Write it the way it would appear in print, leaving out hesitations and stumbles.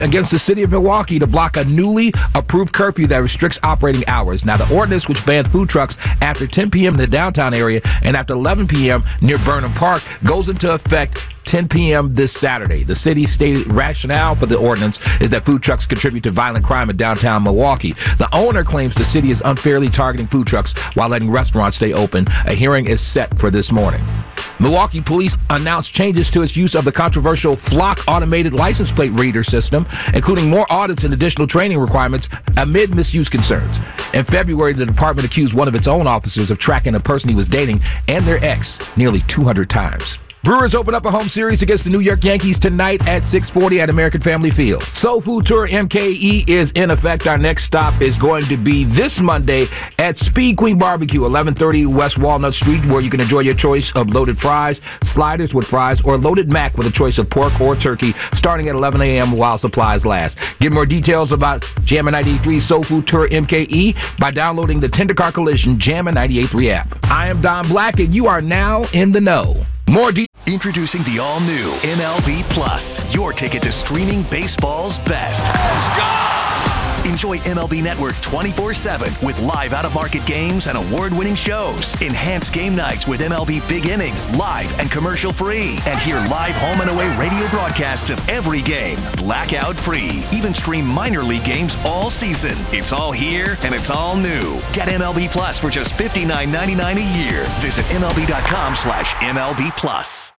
against the city of Milwaukee to block a newly approved curfew that restricts operating hours. Now, the ordinance, which bans food trucks after 10 p.m. in the downtown area and after 11 p.m. near Burnham Park, goes into effect 10 p.m. this Saturday. The city's stated rationale for the ordinance is that food trucks contribute to violent crime in downtown Milwaukee. The owner claims the city is unfairly targeting food trucks while letting restaurants stay open. A hearing is set for this morning. Milwaukee police announced changes to its use of the controversial Flock automated license plate reader system, including more audits and additional training requirements amid misuse concerns. In February, the department accused one of its own officers of tracking a person he was dating and their ex nearly 200 times. Brewers open up a home series against the New York Yankees tonight at 6:40 at American Family Field. Soul Food Tour MKE is in effect. Our next stop is going to be this Monday at Speed Queen Barbecue, 1130 West Walnut Street, where you can enjoy your choice of loaded fries, sliders with fries, or loaded mac with a choice of pork or turkey, starting at 11 a.m. while supplies last. Get more details about Jammin' 98.3 Soul Food Tour MKE by downloading the Tender Car Collision Jammin' 98.3 app. I am Don Black, and you are now in the know. More Introducing the all-new MLB Plus, your ticket to streaming baseball's best. Let's go! Enjoy MLB Network 24/7 with live out-of-market games and award-winning shows. Enhance game nights with MLB Big Inning, live and commercial-free. And hear live home and away radio broadcasts of every game, blackout-free. Even stream minor league games all season. It's all here and it's all new. Get MLB Plus for just $59.99 a year. Visit MLB.com/MLB Plus.